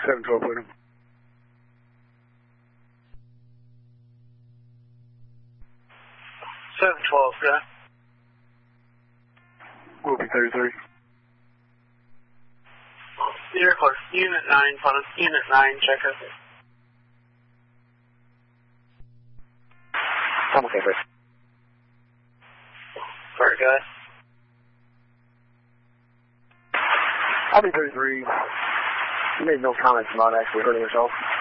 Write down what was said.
712, William. 712, yeah. Will be 33. You're close. Unit 9, follow. Unit 9, check us. I'm okay, Chris. Sorry, guys. I'll be 33. You made no comments about actually hurting yourself.